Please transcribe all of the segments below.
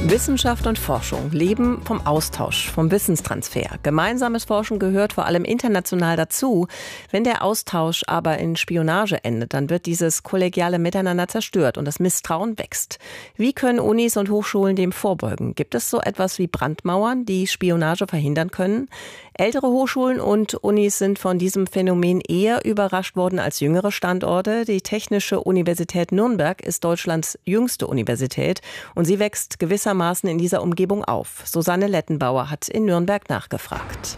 Wissenschaft und Forschung leben vom Austausch, vom Wissenstransfer. Gemeinsames Forschen gehört vor allem international dazu. Wenn der Austausch aber in Spionage endet, dann wird dieses kollegiale Miteinander zerstört und das Misstrauen wächst. Wie können Unis und Hochschulen dem vorbeugen? Gibt es so etwas wie Brandmauern, die Spionage verhindern können? Ältere Hochschulen und Unis sind von diesem Phänomen eher überrascht worden als jüngere Standorte. Die Technische Universität Nürnberg ist Deutschlands jüngste Universität und sie wächst gewissermaßen in dieser Umgebung auf. Susanne Lettenbauer hat in Nürnberg nachgefragt.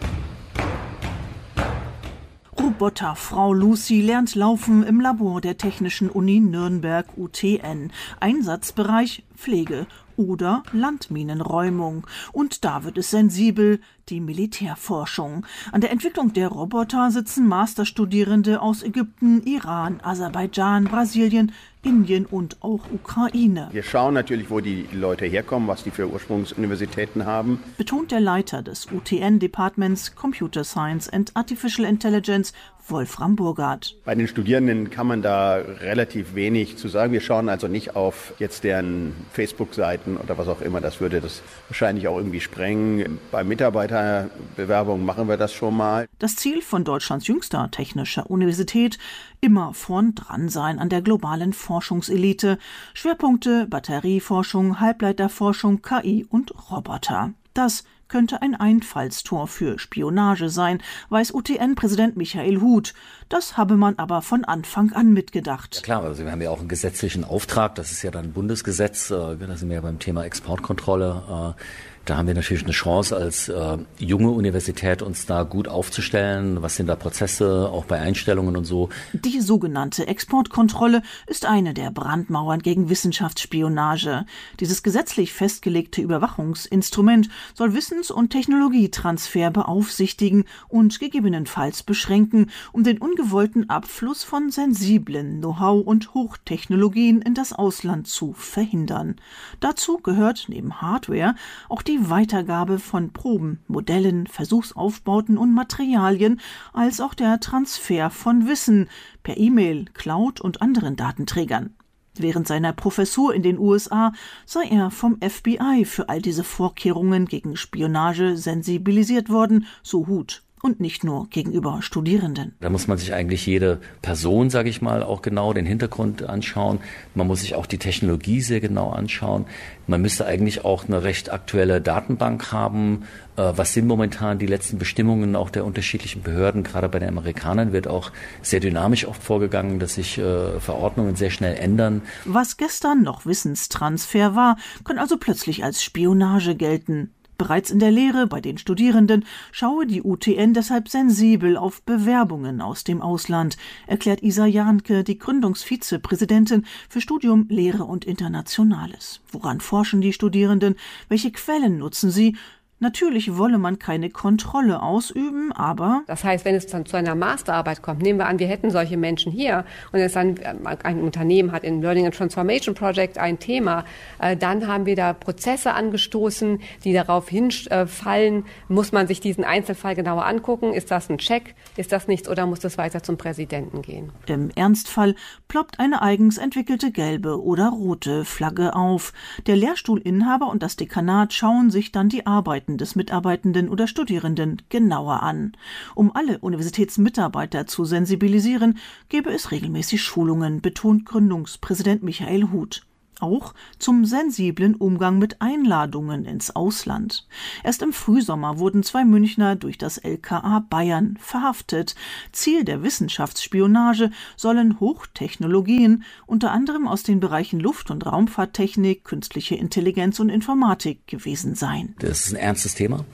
Roboterfrau Lucy lernt laufen im Labor der Technischen Uni Nürnberg UTN. Einsatzbereich Pflege oder Landminenräumung. Und da wird es sensibel, die Militärforschung. An der Entwicklung der Roboter sitzen Masterstudierende aus Ägypten, Iran, Aserbaidschan, Brasilien, Indien und auch Ukraine. Wir schauen natürlich, wo die Leute herkommen, was die für Ursprungsuniversitäten haben. Betont der Leiter des UTN-Departments Computer Science and Artificial Intelligence, Wolfram Burgard. Bei den Studierenden kann man da relativ wenig zu sagen. Wir schauen also nicht auf jetzt deren Facebook-Seiten oder was auch immer. Das würde das wahrscheinlich auch irgendwie sprengen. Bei Mitarbeiterbewerbungen machen wir das schon mal. Das Ziel von Deutschlands jüngster technischer Universität: immer vorn dran sein an der globalen Forschungselite. Schwerpunkte: Batterieforschung, Halbleiterforschung, KI und Roboter. Das könnte ein Einfallstor für Spionage sein, weiß UTN-Präsident Michael Huth. Das habe man aber von Anfang an mitgedacht. Ja klar, also wir haben ja auch einen gesetzlichen Auftrag, das ist ja dann ein Bundesgesetz, da sind wir ja beim Thema Exportkontrolle. Da haben wir natürlich eine Chance als junge Universität, uns da gut aufzustellen. Was sind da Prozesse, auch bei Einstellungen und so. Die sogenannte Exportkontrolle ist eine der Brandmauern gegen Wissenschaftsspionage. Dieses gesetzlich festgelegte Überwachungsinstrument soll Wissens- und Technologietransfer beaufsichtigen und gegebenenfalls beschränken, um den ungewollten Abfluss von sensiblen Know-how und Hochtechnologien in das Ausland zu verhindern. Dazu gehört neben Hardware auch die Weitergabe von Proben, Modellen, Versuchsaufbauten und Materialien, als auch der Transfer von Wissen per E-Mail, Cloud und anderen Datenträgern. Während seiner Professur in den USA sei er vom FBI für all diese Vorkehrungen gegen Spionage sensibilisiert worden, so Huth. Und nicht nur gegenüber Studierenden. Da muss man sich eigentlich jede Person, sage ich mal, auch genau den Hintergrund anschauen. Man muss sich auch die Technologie sehr genau anschauen. Man müsste eigentlich auch eine recht aktuelle Datenbank haben. Was sind momentan die letzten Bestimmungen auch der unterschiedlichen Behörden? Gerade bei den Amerikanern wird auch sehr dynamisch oft vorgegangen, dass sich Verordnungen sehr schnell ändern. Was gestern noch Wissenstransfer war, kann also plötzlich als Spionage gelten. Bereits in der Lehre bei den Studierenden schaue die UTN deshalb sensibel auf Bewerbungen aus dem Ausland, erklärt Isa Jahnke, die Gründungsvizepräsidentin für Studium, Lehre und Internationales. Woran forschen die Studierenden? Welche Quellen nutzen sie? Natürlich wolle man keine Kontrolle ausüben, aber... Das heißt, wenn es dann zu einer Masterarbeit kommt, nehmen wir an, wir hätten solche Menschen hier und es dann ein Unternehmen hat in Learning and Transformation Project ein Thema, dann haben wir da Prozesse angestoßen, die darauf hinfallen, muss man sich diesen Einzelfall genauer angucken, ist das ein Check, ist das nichts oder muss das weiter zum Präsidenten gehen? Im Ernstfall ploppt eine eigens entwickelte gelbe oder rote Flagge auf. Der Lehrstuhlinhaber und das Dekanat schauen sich dann die Arbeiten des Mitarbeitenden oder Studierenden genauer an. Um alle Universitätsmitarbeiter zu sensibilisieren, gebe es regelmäßig Schulungen, betont Gründungspräsident Michael Huth. Auch zum sensiblen Umgang mit Einladungen ins Ausland. Erst im Frühsommer wurden 2 Münchner durch das LKA Bayern verhaftet. Ziel der Wissenschaftsspionage sollen Hochtechnologien, unter anderem aus den Bereichen Luft- und Raumfahrttechnik, künstliche Intelligenz und Informatik gewesen sein. Das ist ein ernstes Thema.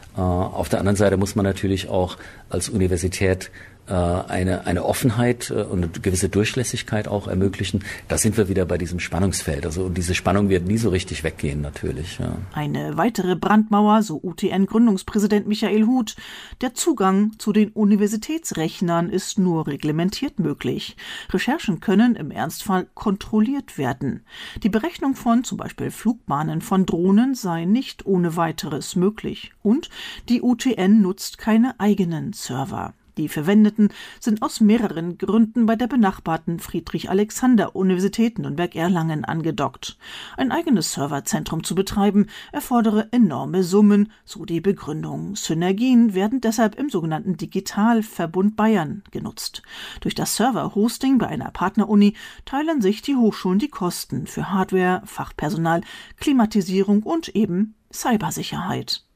Auf der anderen Seite muss man natürlich auch als Universität eine Offenheit und eine gewisse Durchlässigkeit auch ermöglichen. Da sind wir wieder bei diesem Spannungsfeld. Also diese Spannung wird nie so richtig weggehen natürlich. Ja. Eine weitere Brandmauer, so UTN-Gründungspräsident Michael Huth. Der Zugang zu den Universitätsrechnern ist nur reglementiert möglich. Recherchen können im Ernstfall kontrolliert werden. Die Berechnung von zum Beispiel Flugbahnen von Drohnen sei nicht ohne weiteres möglich. Und die UTN nutzt keine eigenen Server. Die Verwendeten sind aus mehreren Gründen bei der benachbarten Friedrich-Alexander-Universität Nürnberg-Erlangen angedockt. Ein eigenes Serverzentrum zu betreiben, erfordere enorme Summen, so die Begründung. Synergien werden deshalb im sogenannten Digitalverbund Bayern genutzt. Durch das Server-Hosting bei einer Partneruni teilen sich die Hochschulen die Kosten für Hardware, Fachpersonal, Klimatisierung und eben Cybersicherheit.